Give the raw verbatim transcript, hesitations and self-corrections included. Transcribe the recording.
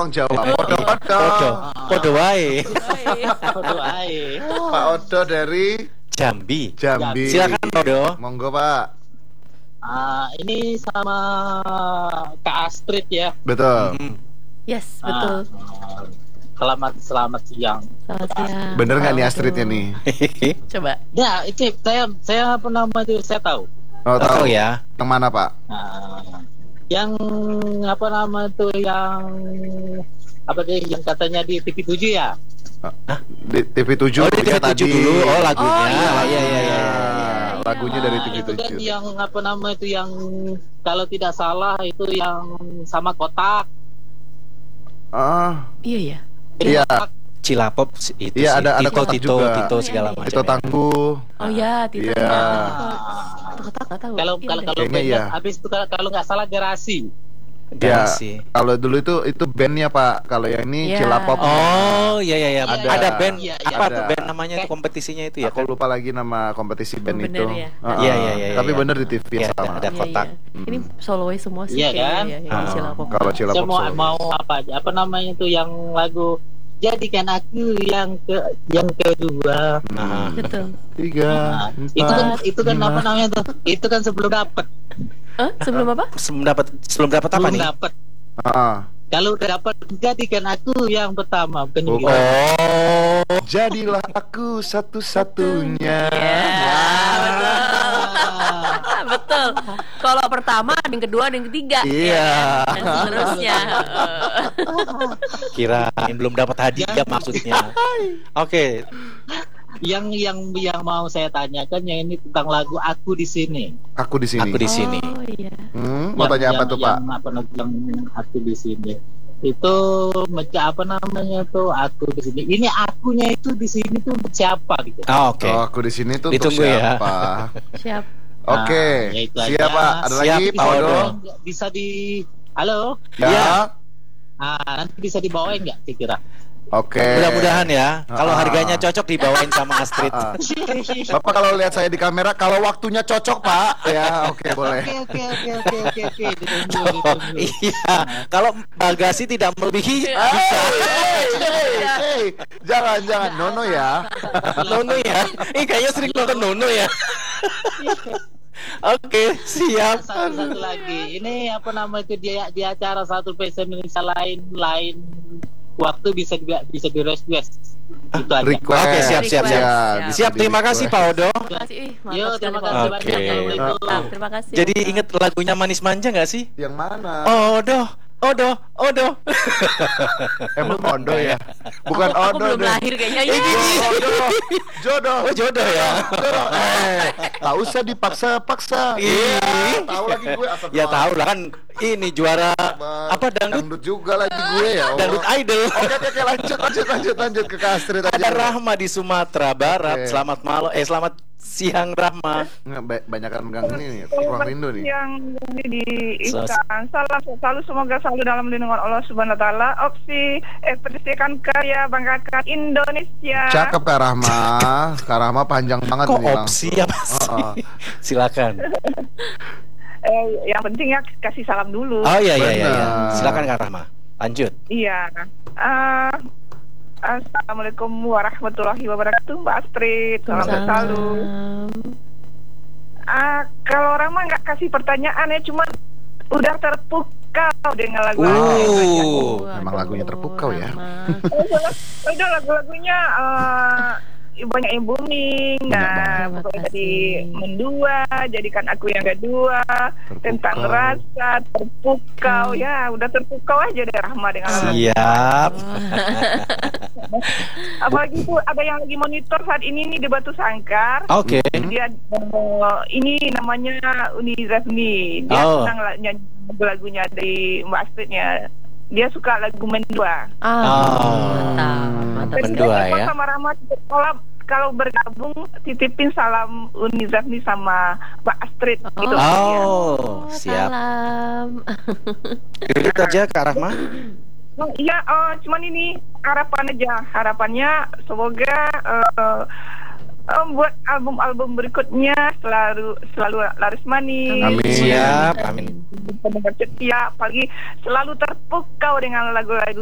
wong Jawa. Podo-podo. Podo. Podo wae. Podo wae. Pak Odo dari Jambi. Jambi. Silakan Odo. Monggo, Pak. Ah, ini sama Kak Astrid ya. Betul. Hmm. Yes, betul. Ah, selamat selamat siang. Selamat siang. Bener nggak nih Astridnya nih? Coba. Ya, itu saya saya apa nama itu saya tahu. Oh, tahu Tahu ya. Yang mana, Pak? Nah, yang apa nama itu yang apa deh yang katanya di T V tujuh ya? Di T V tujuh. Oh, di T V tujuh dulu. Oh, lagunya. Oh, iya. Iya, iya, iya. iya. Lagunya dari T V Itu kan tujuh. yang apa nama itu yang kalau tidak salah itu yang sama kotak. Ah, Iya ya. Iya. Kotak. Cilapop itu Iya, sih. ada- ada Tito, kotak Tito, juga. Tito segala Iya, iya, macam. itu ya. tangguh. Oh ya, Tito. Iya. Ah. Kotak nggak tahu. Kalau Iya, kalau deh. kalau Kayaknya bandnya, iya. habis itu kalau kalau nggak salah Garasi. Ya, Garasi. kalau dulu itu itu bandnya, Pak. Kalau yang ini Iya. Cilapop. Oh, iya iya iya. Ada. Ada band Iya, iya. apa Ada. tuh band namanya tuh kompetisinya itu ya? Aku lupa lagi nama kompetisi band Oh, bener itu. ya? Ah, Iya, ah. iya, iya, Tapi iya. bener di T V Iya, sama. ada Iya, kotak. iya. Ini solois semua sih Iya, kayaknya kan? ya, yang Ah, di Cilapop. Kalau Saya Cilapop mau solo. mau apa aja? Apa namanya tuh yang lagu Jadikan Aku yang ke yang kedua. Nah, Betul. Tiga, Nah, empat, itu kan itu kan lima. apa namanya tuh? Itu kan sebelum dapat. Eh, sebelum apa? sebelum dapat sebelum dapat apa Belum nih? dapat. Ah. Kalau udah dapat Jadikan Aku yang pertama, bukan yang Bukan. kedua. Oh, Jadilah aku satu-satunya. Ya, betul. Ah, Betul. Kalau pertama, ada yang kedua, ada yang ketiga. Iya. Ya, dan seterusnya. kirain belum dapat hadiah maksudnya. Oke. yang yang yang mau saya tanyakan yang ini tentang lagu Aku di sini. Aku di sini. Aku di sini. Oh iya. Hmm, mau Yang- tanya apa yang- tuh, Pak? Yang apa yang Aku di sini. Itu macam apa namanya tuh Aku di sini. Ini akunya itu di sini tuh untuk siapa gitu. Oh, oke. Oh, aku di sini tuh untuk Ditunggu ya. siapa? Siap. Oke. Nah, ya itu Siap, aja. Pak. Ada Siap, lagi, Pak Pak Odo? Odo. Bisa di Halo? Ya. Iya. Ah, nanti bisa dibawain nggak kira-kira? Oke. Mudah-mudahan ya. Kalau Ah. harganya cocok dibawain sama Astrid. Ah. Bapak kalau lihat saya di kamera, kalau waktunya cocok, Pak. Ya, oke, boleh. Oke oke oke oke oke oke ditunggu Oh, ditunggu. iya. Kalau bagasi tidak melebihi Hey, bisa. hey, hey. Jangan, jangan. Nono ya. Nono ya. Ih, kayaknya sering nonton Nono ya. Oke, siap. Satu satu lagi. Ini apa nama itu dia di acara satu Fashion Indonesia lain lain waktu bisa di, bisa di request. Itu aja. Request. Oke, siap, siap, siap. Ya, Siap. bisa Siap, terima di-request. kasih Pak Odo. Terima kasih. Ih, mantap Yo, sekali, terima Pak. kasih Oke. banyak Assalamualaikum. Mantap, terima kasih. Jadi Pak. inget lagunya Manis Manja nggak sih? Yang mana? Odo, Odo, Odo. Emang Odo ya? Bukan aku, aku Odo belum deh. lahir kayaknya. Ya. Jodoh. Jodoh. Oh, jodoh ya. Jodoh. Eh, tak usah dipaksa-paksa. Ih. Tahu lagi gue asal Ya tahu lah kan ini juara apa dangdut Dangdut juga lagi gue ya. Allah. dangdut idol. Oke, oke, oke, lanjut, lanjut, lanjut, lanjut ke Astrid aja. Ada Rahma di Sumatera Barat. Oke. Selamat malam. Eh selamat siang Rahma. Nggak, ba- banyakan megang ini nih, ruang rindu nih. Yang ini di Sos- Ihsan. Salam selalu semoga selalu dalam lindungan Allah Subhanahu wa taala. Opsi ekspresikan karya banggakan Indonesia. Cakep Kak Rahma. Kak Rahma panjang banget Kok nih opsi langsung. apa sih? Oh, oh. Silakan. Eh, yang penting ya kasih salam dulu. Oh iya iya iya. iya. Benar. Silakan Kak Rahma. Lanjut. Iya. Eh, Assalamualaikum warahmatullahi wabarakatuh, Mbak Astrid. Salam sehat selalu. Ah, kalau orang mah nggak kasih pertanyaan ya, cuma udah terpukau dengan lagu. Uh. Memang lagunya terpukau ya. Udah lagu-lagunya eh, banyak yang booming. Banyak Nah, banget. pokoknya Terima tadi kasih. mendua, jadikan aku yang kedua, Terpukau. tentang rasa terpukau. Hmm. Ya, udah terpukau aja deh Rahma dengan lagu. Siap. Apalagi tuh ada yang lagi monitor saat ini nih di Batu Sangkar. Oke. Dia eh, ini namanya Uni Zafni. Dia Oh. senang la- nyanyi lagu-lagunya dari Mbak Astridnya. Dia suka lagu Mendua. Ah, Oh. mantap, mantap. Dan Mendua dia ya. sama Rahma kalau kalau bergabung titipin salam Uni Zafni sama Mbak Astrid. Oh. Gitu. Oh, siap. Salam. Itu aja Kak Rahma. Oh, iya, oh, cuman ini harapan aja. Harapannya semoga eh, eh, buat album-album berikutnya selalu selalu laris manis. Amin. Siap. Amin. Pendengar setia, apalagi selalu terpukau dengan lagu-lagu